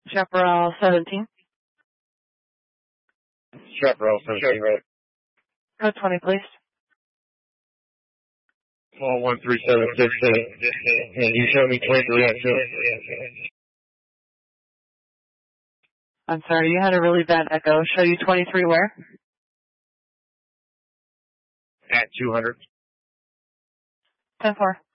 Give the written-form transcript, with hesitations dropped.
Chaparral 17. Chaparral 17, right. Code 20, please. Call 13766, and you show me 23 at 2. I'm sorry, you had a really bad echo. Show you 23 where? At 200. 10-4.